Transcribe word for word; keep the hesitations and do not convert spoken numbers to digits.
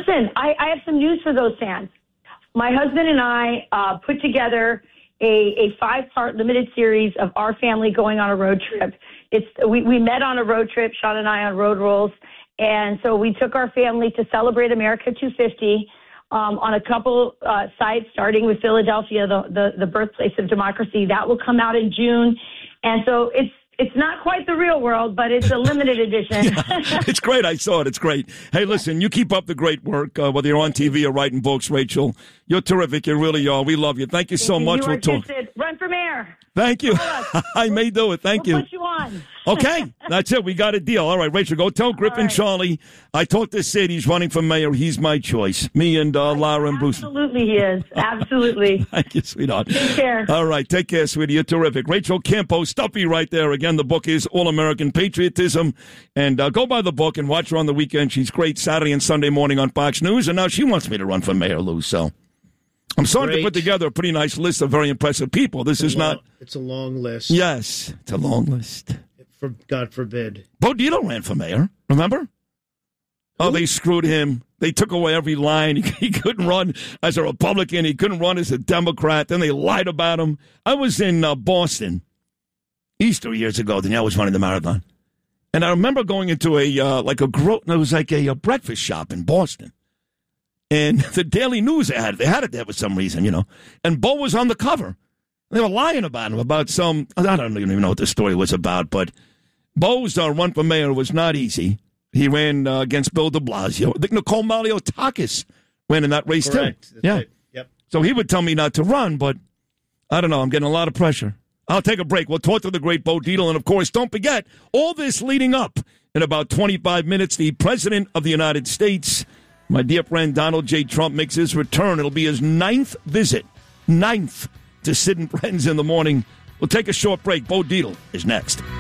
Listen, I, I have some news for those fans. My husband and I uh, put together a, a five-part limited series of our family going on a road trip. It's we, we met on a road trip, Sean and I on Road Rules, and so we took our family to celebrate America two fifty um, on a couple uh, sites, starting with Philadelphia, the, the, the birthplace of democracy. That will come out in June, and so it's It's not quite the real world, but it's a limited edition. Yeah, it's great. I saw it. It's great. Hey, listen, you keep up the great work, uh, whether you're on T V or writing books, Rachel. You're terrific. You really are. We love you. Thank you so you, much. You we'll are talk. gifted. Run for mayor. Thank you. I may do it. Thank we'll you. Put you on. Okay, that's it. We got a deal. All right, Rachel, go tell Griffin right. Charlie. I talked to Sid. He's running for mayor. He's my choice. Me and uh, Lara and Bruce. Absolutely, he is. Absolutely. Thank you, sweetheart. Take care. All right, take care, sweetie. You're terrific. Rachel Campo, Stuffy right there. Again, the book is All American Patriotism. And uh, go buy the book and watch her on the weekend. She's great Saturday and Sunday morning on Fox News. And now she wants me to run for mayor, Lou. So I'm starting Great. to put together a pretty nice list of very impressive people. This It's is a long, not. It's a long list. Yes, it's a long list. For God forbid. Bo Dietl ran for mayor, remember? Oh, they screwed him. They took away every line. He, he couldn't run as a Republican. He couldn't run as a Democrat. Then they lied about him. I was in uh, Boston Easter years ago. Danielle was running the marathon. And I remember going into a, uh, like a, gro- it was like a, a breakfast shop in Boston. And the Daily News had it. They had it there for some reason, you know. And Bo was on the cover. They were lying about him, about some, I don't even know what the story was about, but Bo's uh, run for mayor was not easy. He ran uh, against Bill de Blasio. I think Nicole Maliotakis ran in that race, Correct. too. That's yeah. right. Yep. So he would tell me not to run, but I don't know. I'm getting a lot of pressure. I'll take a break. We'll talk to the great Bo Dietl. And, of course, don't forget, all this leading up in about twenty-five minutes, the President of the United States, my dear friend Donald J. Trump, makes his return. It'll be his ninth visit, ninth to Sid and Friends in the morning. We'll take a short break. Bo Dietl is next.